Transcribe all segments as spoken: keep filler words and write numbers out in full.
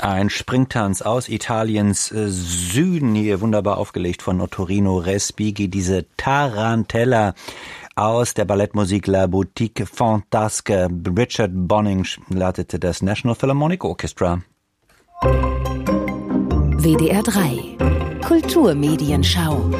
Ein Springtanz aus Italiens äh, Süden, hier wunderbar aufgelegt von Ottorino Respighi, diese Tarantella aus der Ballettmusik La Boutique Fantasque. Richard Bonning leitete das National Philharmonic Orchestra. W D R drei Kulturmedienschau.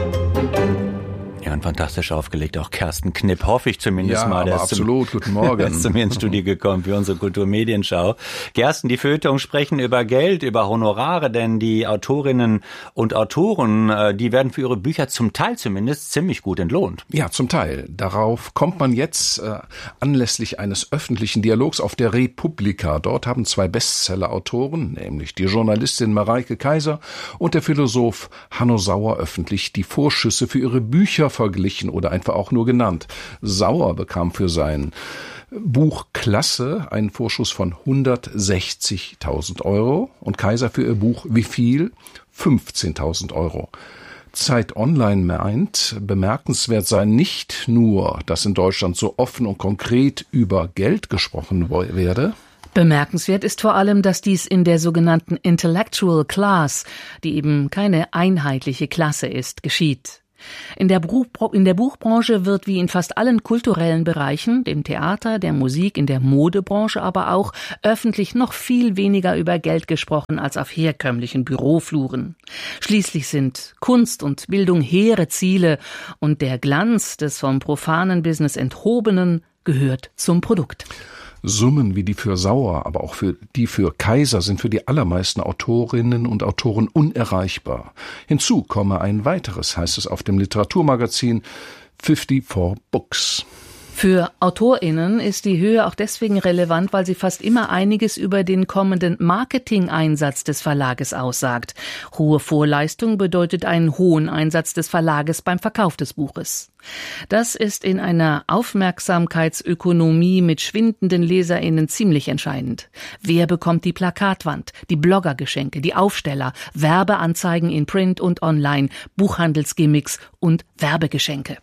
Ja, und fantastisch aufgelegt, auch Kersten Knipp, hoffe ich zumindest ja, mal. Der aber ist absolut, zum, guten Morgen. ist zu mir ins Studio gekommen für unsere Kulturmedienschau. Gersten, die Feuilletons sprechen über Geld, über Honorare, denn die Autorinnen und Autoren, die werden für ihre Bücher zum Teil zumindest ziemlich gut entlohnt. Ja, zum Teil. Darauf kommt man jetzt äh, anlässlich eines öffentlichen Dialogs auf der Republika. Dort haben zwei Bestseller-Autoren, nämlich die Journalistin Mareike Kaiser und der Philosoph Hanno Sauer, öffentlich die Vorschüsse für ihre Bücher verglichen oder einfach auch nur genannt. Sauer bekam für sein Buch Klasse einen Vorschuss von hundertsechzigtausend Euro und Kaiser für ihr Buch Wie viel? fünfzehntausend Euro. Zeit Online meint, bemerkenswert sei nicht nur, dass in Deutschland so offen und konkret über Geld gesprochen werde. Bemerkenswert ist vor allem, dass dies in der sogenannten Intellectual Class, die eben keine einheitliche Klasse ist, geschieht. In der, Buch, in der Buchbranche wird wie in fast allen kulturellen Bereichen, dem Theater, der Musik, in der Modebranche aber auch, öffentlich noch viel weniger über Geld gesprochen als auf herkömmlichen Bürofluren. Schließlich sind Kunst und Bildung hehre Ziele und der Glanz des vom profanen Business Enthobenen gehört zum Produkt. Summen wie die für Sauer, aber auch für die für Kaiser sind für die allermeisten Autorinnen und Autoren unerreichbar. Hinzu komme ein weiteres, heißt es auf dem Literaturmagazin vierundfünfzig Books. Für AutorInnen ist die Höhe auch deswegen relevant, weil sie fast immer einiges über den kommenden Marketing-Einsatz des Verlages aussagt. Hohe Vorleistung bedeutet einen hohen Einsatz des Verlages beim Verkauf des Buches. Das ist in einer Aufmerksamkeitsökonomie mit schwindenden LeserInnen ziemlich entscheidend. Wer bekommt die Plakatwand, die Bloggergeschenke, die Aufsteller, Werbeanzeigen in Print und Online, Buchhandelsgimmicks und Werbegeschenke?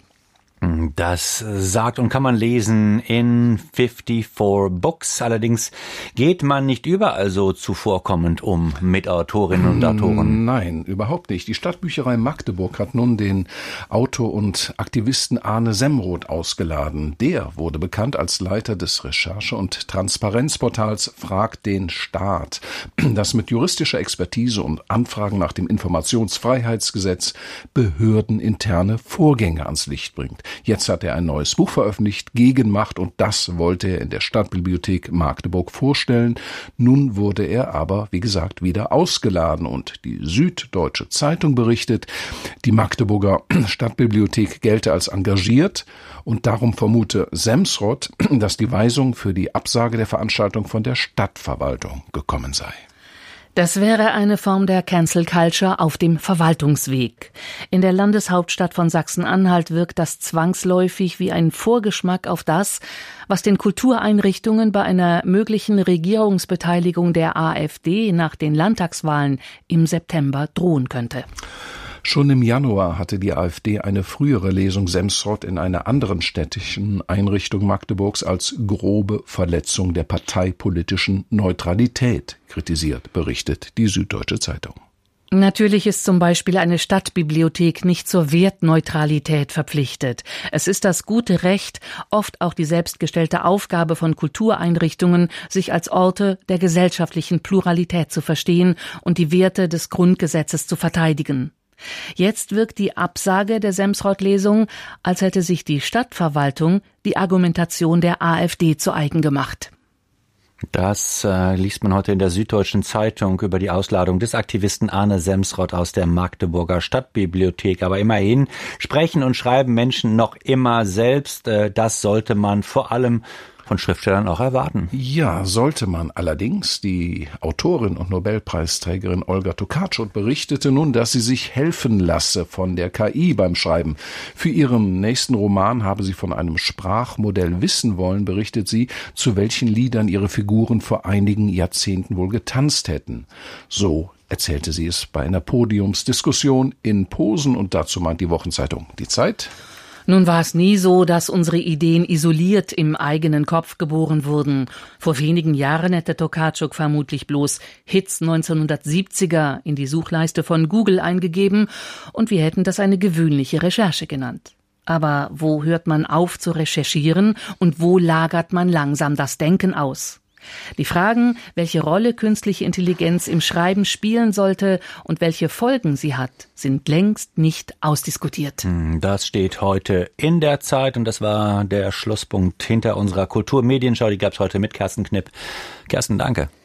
Das sagt und kann man lesen in vierundfünfzig Books. Allerdings geht man nicht überall so zuvorkommend um mit Autorinnen und Autoren. Nein, überhaupt nicht. Die Stadtbücherei Magdeburg hat nun den Autor und Aktivisten Arne Semroth ausgeladen. Der wurde bekannt als Leiter des Recherche- und Transparenzportals Frag den Staat, das mit juristischer Expertise und Anfragen nach dem Informationsfreiheitsgesetz behördeninterne Vorgänge ans Licht bringt. Jetzt hat er ein neues Buch veröffentlicht, Gegenmacht, und das wollte er in der Stadtbibliothek Magdeburg vorstellen. Nun wurde er aber, wie gesagt, wieder ausgeladen und die Süddeutsche Zeitung berichtet, die Magdeburger Stadtbibliothek gelte als engagiert und darum vermute Semsrott, dass die Weisung für die Absage der Veranstaltung von der Stadtverwaltung gekommen sei. Das wäre eine Form der Cancel Culture auf dem Verwaltungsweg. In der Landeshauptstadt von Sachsen-Anhalt wirkt das zwangsläufig wie ein Vorgeschmack auf das, was den Kultureinrichtungen bei einer möglichen Regierungsbeteiligung der AfD nach den Landtagswahlen im September drohen könnte. Schon im Januar hatte die AfD eine frühere Lesung Semsrott in einer anderen städtischen Einrichtung Magdeburgs als grobe Verletzung der parteipolitischen Neutralität kritisiert, berichtet die Süddeutsche Zeitung. Natürlich ist zum Beispiel eine Stadtbibliothek nicht zur Wertneutralität verpflichtet. Es ist das gute Recht, oft auch die selbstgestellte Aufgabe von Kultureinrichtungen, sich als Orte der gesellschaftlichen Pluralität zu verstehen und die Werte des Grundgesetzes zu verteidigen. Jetzt wirkt die Absage der Semsrott-Lesung, als hätte sich die Stadtverwaltung die Argumentation der AfD zu eigen gemacht. Das äh, liest man heute in der Süddeutschen Zeitung über die Ausladung des Aktivisten Arne Semsrott aus der Magdeburger Stadtbibliothek. Aber immerhin sprechen und schreiben Menschen noch immer selbst. Äh, das sollte man vor allem von Schriftstellern auch erwarten. Ja, sollte man. Allerdings, die Autorin und Nobelpreisträgerin Olga Tokarczuk berichtete nun, dass sie sich helfen lasse von der K I beim Schreiben. Für ihren nächsten Roman habe sie von einem Sprachmodell wissen wollen, berichtet sie, zu welchen Liedern ihre Figuren vor einigen Jahrzehnten wohl getanzt hätten. So erzählte sie es bei einer Podiumsdiskussion in Posen, und dazu meint die Wochenzeitung Die Zeit: Nun war es nie so, dass unsere Ideen isoliert im eigenen Kopf geboren wurden. Vor wenigen Jahren hätte Tokarczuk vermutlich bloß Hits neunzehnhundertsiebziger in die Suchleiste von Google eingegeben und wir hätten das eine gewöhnliche Recherche genannt. Aber wo hört man auf zu recherchieren und wo lagert man langsam das Denken aus? Die Fragen, welche Rolle künstliche Intelligenz im Schreiben spielen sollte und welche Folgen sie hat, sind längst nicht ausdiskutiert. Das steht heute in der Zeit und das war der Schlusspunkt hinter unserer Kulturmedienschau. Die gab es heute mit Kerstin Knipp. Kerstin, danke.